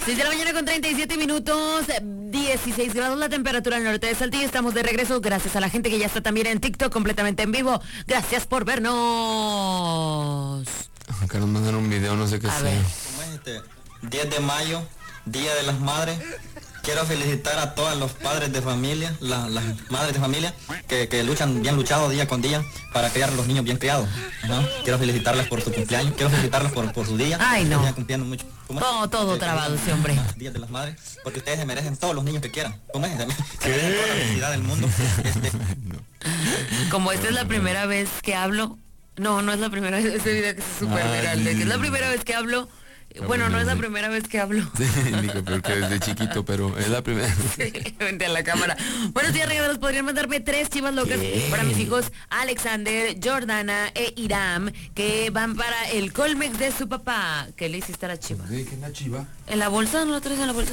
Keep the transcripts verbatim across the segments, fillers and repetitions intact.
seis de la mañana con treinta y siete minutos, dieciséis grados la temperatura en el norte de Saltillo. Estamos de regreso gracias a la gente que ya está también en TikTok completamente en vivo. Gracias por vernos. Acá nos mandan un video, no sé qué sea. ¿Cómo es este? diez de mayo, Día de las Madres. Quiero felicitar a todos los padres de familia, la, las madres de familia, que, que luchan bien luchado día con día para criar a los niños bien criados, ¿no? Quiero felicitarlas por su cumpleaños, quiero felicitarlas por, por su día. Ay, no. Están cumpliendo mucho. Todo, todo trabado ese hombre. Días de las Madres, porque ustedes se merecen todos los niños que quieran. ¿Cómo es? Se merecen toda la felicidad del mundo. Este, Como esta es la primera vez que hablo, no, no es la primera vez, ese video que es súper viral, de que es la primera vez que hablo. Bueno, no es la primera vez que hablo. Sí, digo, porque desde chiquito, pero es la primera. Sí, vente a la cámara. Buenos días, regalos. Podrían mandarme tres chivas locas ¿Qué? Para mis hijos Alexander, Jordana e Iram, que van para el Colmex de su papá. ¿Qué le hiciste a la chiva? ¿Qué es la chiva? ¿En la bolsa? ¿No la traes en la bolsa?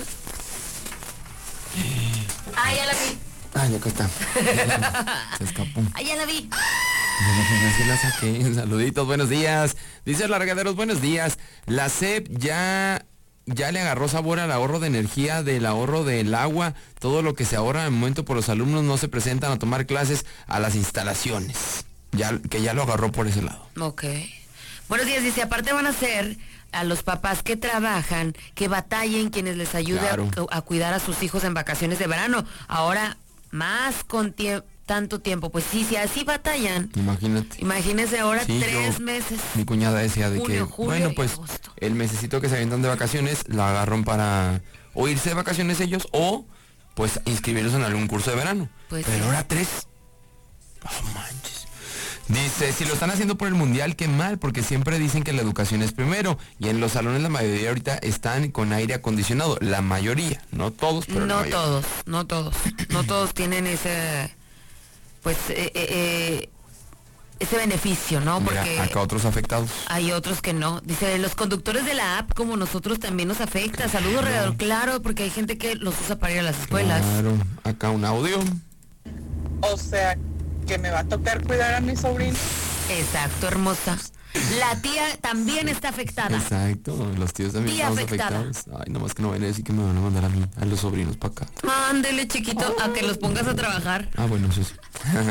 Ah, ya la vi. Ah, ya acá está. Se escapó. Ah, ya la vi. Así la saqué. Saluditos, buenos días. Dice la regaderos, buenos días. La C E P ya, ya le agarró sabor al ahorro de energía, del ahorro del agua. Todo lo que se ahorra en el momento por los alumnos no se presentan a tomar clases a las instalaciones. Ya, que ya lo agarró por ese lado. Ok. Buenos días, dice, aparte van a ser a los papás que trabajan, que batallen quienes les ayude claro. a, a cuidar a sus hijos en vacaciones de verano. Ahora, más con tiempo. Tanto tiempo, pues sí, si así batallan. Imagínate. Imagínese ahora sí, tres yo, meses. Mi cuñada decía de junio, que, julio bueno, pues agosto. El mesecito que se avientan de vacaciones, la agarran para o irse de vacaciones ellos o pues inscribirlos en algún curso de verano. Pues Pero sí. ahora tres. Oh, manches. Dice, si lo están haciendo por el mundial, qué mal, porque siempre dicen que la educación es primero. Y en los salones la mayoría ahorita están con aire acondicionado. La mayoría, no todos, pero No la todos, no todos. No todos tienen ese... pues eh, eh, ese beneficio, ¿no? Mira, porque acá otros afectados. Hay otros que no. Dice, los conductores de la app como nosotros también nos afecta. Saludos, regador. Claro, porque hay gente que los usa para ir a las escuelas. Claro, acá un audio. O sea, que me va a tocar cuidar a mi sobrino. Exacto, hermosa. La tía también está afectada. Exacto, los tíos también tía estamos afectada. afectados. Ay, nomás que no vayan a decir que me van a mandar a mí, a los sobrinos para acá. Ándele, chiquito, a que los pongas a trabajar. Ah, bueno, eso sí.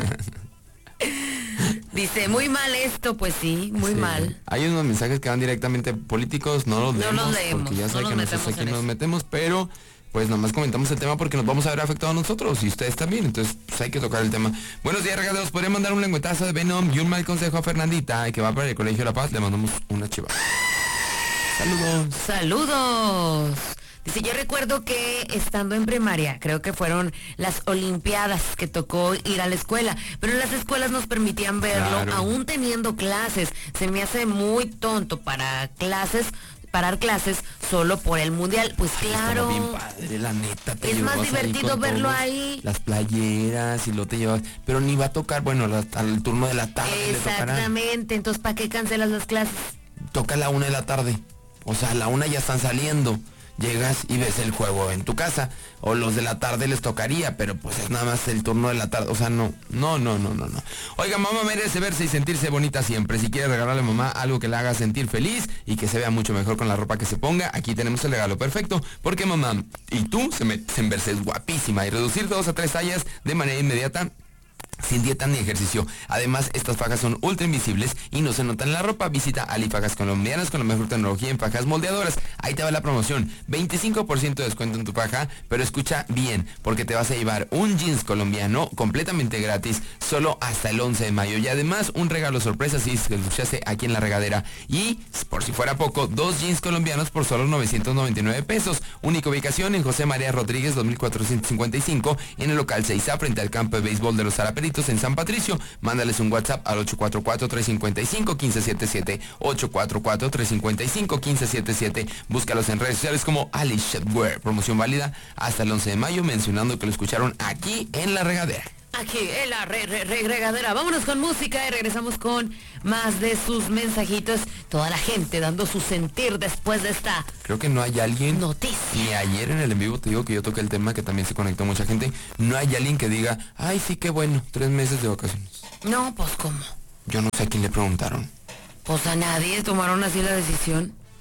Dice, muy mal esto, pues sí, muy sí. mal. Hay unos mensajes que van directamente políticos, no los leemos, no los leemos porque ya saben no que nosotros aquí nos metemos, pero pues nomás comentamos el tema porque nos vamos a ver afectados nosotros y ustedes también, entonces pues hay que tocar el tema. Buenos días, regalos, podría mandar un lengüetazo de Venom y un mal consejo a Fernandita, que va para el Colegio La Paz, le mandamos una chiva. Saludos. Saludos. Dice, yo recuerdo que estando en primaria, creo que fueron las olimpiadas que tocó ir a la escuela, pero en las escuelas nos permitían verlo, claro. aún teniendo clases. Se me hace muy tonto para clases, parar clases solo por el mundial. Pues Ay, claro. Bien padre, la neta. Te es más divertido ahí verlo todos, ahí. Las playeras y lo te llevas, pero ni va a tocar, bueno, la, al turno de la tarde. Exactamente, entonces ¿para qué cancelas las clases? Toca a la una de la tarde, o sea, a la una ya están saliendo. Llegas y ves el juego en tu casa, o los de la tarde les tocaría, pero pues es nada más el turno de la tarde, o sea, no, no, no, no, no, no. Oiga, mamá merece verse y sentirse bonita siempre. Si quiere regalarle a mamá algo que la haga sentir feliz y que se vea mucho mejor con la ropa que se ponga, aquí tenemos el regalo perfecto, porque mamá y tú se merecen verse guapísima y reducir dos a tres tallas de manera inmediata, sin dieta ni ejercicio. Además, estas fajas son ultra invisibles y no se notan en la ropa. Visita Ali Fajas Colombianas con la mejor tecnología en fajas moldeadoras. Ahí te va la promoción, veinticinco por ciento de descuento en tu faja, pero escucha bien, porque te vas a llevar un jeans colombiano completamente gratis, solo hasta el once de mayo. Y además, un regalo sorpresa si te escuchaste aquí en La Regadera. Y, por si fuera poco, dos jeans colombianos por solo novecientos noventa y nueve pesos. Única ubicación en José María Rodríguez dos mil cuatrocientos cincuenta y cinco, en el local seis A, frente al campo de béisbol de los Zaraperitos en San Patricio. Mándales un WhatsApp al ocho cuatro cuatro, tres cinco cinco, uno cinco siete siete, ocho cuatro cuatro, tres cinco cinco, uno cinco siete siete. Búscalos en redes sociales como Ali Shepwear. Promoción válida hasta el once de mayo, mencionando que lo escucharon aquí en La Regadera. Aquí en la re, re, re, regadera. Vámonos con música y regresamos con más de sus mensajitos. Toda la gente dando su sentir después de esta Creo que no hay alguien noticia. Y ayer en el en vivo te digo que yo toqué el tema, que también se conectó mucha gente. No hay alguien que diga, ay sí, qué bueno, tres meses de vacaciones. No, pues ¿cómo? Yo no sé a quién le preguntaron. Pues a nadie tomaron así la decisión.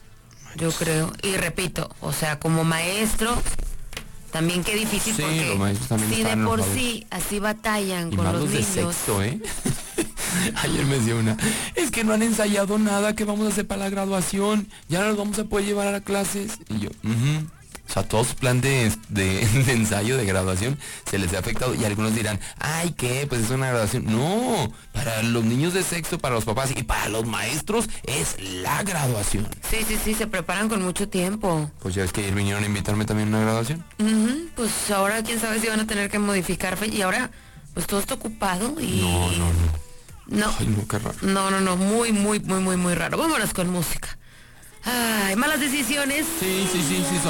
yo creo. Y repito, o sea, como maestro, también qué difícil, Sí, porque los maestros también si de están por enojados. sí así batallan Y con más los los de niños. sexto, ¿eh? Ayer me decía una, es que no han ensayado nada, ¿qué vamos a hacer para la graduación? Ya no los vamos a poder llevar a clases. Y yo, ujú. O sea, todo su plan de, de, de ensayo, de graduación, se les ha afectado. Y algunos dirán, ay, ¿qué? Pues es una graduación. No, para los niños de sexto, para los papás y para los maestros, es la graduación. Sí, sí, sí, se preparan con mucho tiempo. Pues ya es que ayer vinieron a invitarme también a una graduación. Ujú, pues ahora quién sabe si van a tener que modificar fe- y ahora pues todo está ocupado y No, no, no. no, Ay, no, qué raro. no, no, no, muy, muy, muy, muy, muy raro. Vámonos con música. Ay, malas decisiones. Sí, sí, sí, sí, son